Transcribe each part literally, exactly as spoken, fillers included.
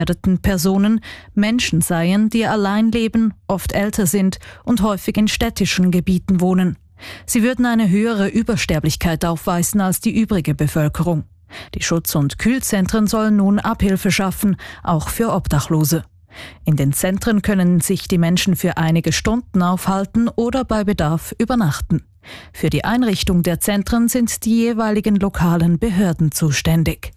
gefährdeten Personen Menschen seien, die allein leben, oft älter sind und häufig in städtischen Gebieten wohnen. Sie würden eine höhere Übersterblichkeit aufweisen als die übrige Bevölkerung. Die Schutz- und Kühlzentren sollen nun Abhilfe schaffen, auch für Obdachlose. In den Zentren können sich die Menschen für einige Stunden aufhalten oder bei Bedarf übernachten. Für die Einrichtung der Zentren sind die jeweiligen lokalen Behörden zuständig.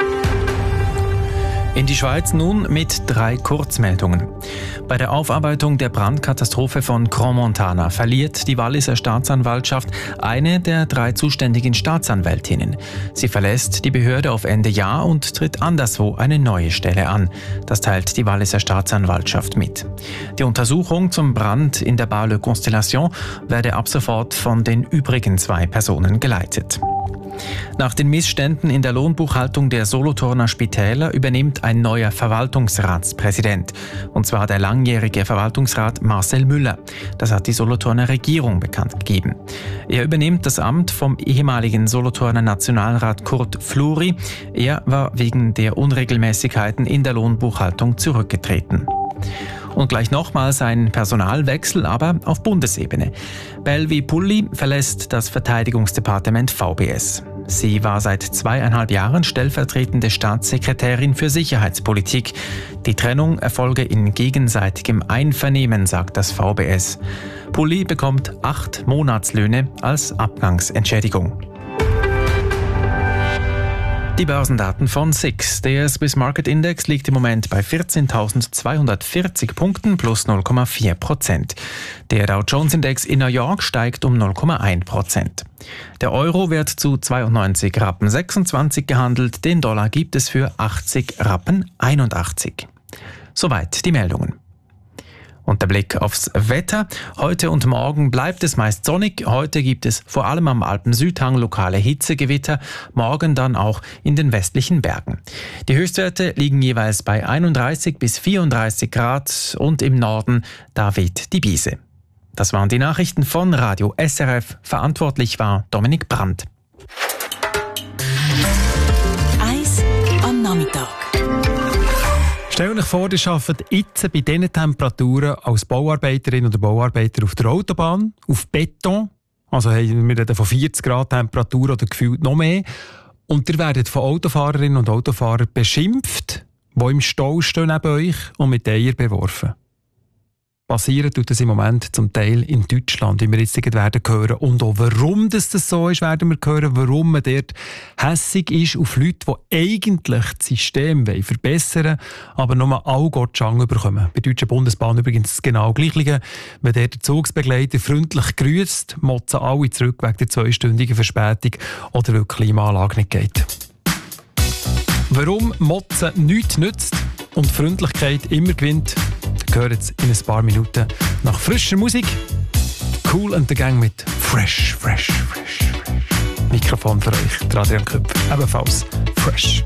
In die Schweiz nun mit drei Kurzmeldungen. Bei der Aufarbeitung der Brandkatastrophe von Crans-Montana verliert die Walliser Staatsanwaltschaft eine der drei zuständigen Staatsanwältinnen. Sie verlässt die Behörde auf Ende Jahr und tritt anderswo eine neue Stelle an. Das teilt die Walliser Staatsanwaltschaft mit. Die Untersuchung zum Brand in der Bar Le Constellation werde ab sofort von den übrigen zwei Personen geleitet. Nach den Missständen in der Lohnbuchhaltung der Solothurner Spitäler übernimmt ein neuer Verwaltungsratspräsident. Und zwar der langjährige Verwaltungsrat Marcel Müller. Das hat die Solothurner Regierung bekannt gegeben. Er übernimmt das Amt vom ehemaligen Solothurner Nationalrat Kurt Fluri. Er war wegen der Unregelmäßigkeiten in der Lohnbuchhaltung zurückgetreten. Und gleich nochmals ein Personalwechsel, aber auf Bundesebene. Belvi Pulli verlässt das Verteidigungsdepartement V B S. Sie war seit zweieinhalb Jahren stellvertretende Staatssekretärin für Sicherheitspolitik. Die Trennung erfolge in gegenseitigem Einvernehmen, sagt das V B S. Pulli bekommt acht Monatslöhne als Abgangsentschädigung. Die Börsendaten von S I X. Der Swiss Market Index liegt im Moment bei vierzehntausendzweihundertvierzig Punkten plus null Komma vier Prozent. Der Dow Jones Index in New York steigt um null Komma eins Prozent. Der Euro wird zu zweiundneunzig Rappen sechsundzwanzig gehandelt, den Dollar gibt es für achtzig Rappen einundachtzig. Soweit die Meldungen. Und der Blick aufs Wetter. Heute und morgen bleibt es meist sonnig. Heute gibt es vor allem am Alpen-Südhang lokale Hitzegewitter, morgen dann auch in den westlichen Bergen. Die Höchstwerte liegen jeweils bei einunddreißig bis vierunddreißig Grad und im Norden, da weht die Biese. Das waren die Nachrichten von Radio S R F. Verantwortlich war Dominik Brandt. Eis am Nachmittag. Stell euch vor, ihr arbeitet jetzt bei diesen Temperaturen als Bauarbeiterin oder Bauarbeiter auf der Autobahn, auf Beton, also haben wir reden von vierzig Grad Temperatur oder gefühlt noch mehr, und ihr werdet von Autofahrerinnen und Autofahrern beschimpft, die im Stau stehen neben euch und mit Eier beworfen. Passieren tut das im Moment zum Teil in Deutschland, wie wir jetzt werden hören. Und auch warum das, das so ist, werden wir hören. Warum man dort hässig ist auf Leute, die eigentlich das System verbessern wollen, aber nur all Gott Schang bekommen. Bei der Deutschen Bundesbahn übrigens das genau Gleiche. Wenn der Zugsbegleiter freundlich grüßt, motzen alle zurück wegen der zweistündigen Verspätung oder weil die Klimaanlage nicht geht. Warum Motzen nichts nützt und Freundlichkeit immer gewinnt, hören jetzt in ein paar Minuten nach frischer Musik. Cool and the Gang mit Fresh, Fresh, Fresh, Fresh. Mikrofon für euch, Adrian Köpf, ebenfalls Fresh.